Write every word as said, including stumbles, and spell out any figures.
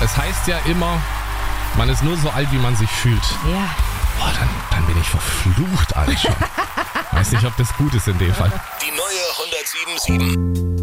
Es heißt ja immer, man ist nur so alt, wie man sich fühlt. Ja. Boah, dann, dann bin ich verflucht alt schon. Weiß nicht, ob das gut ist in dem Fall. Die neue hundertsieben Komma sieben.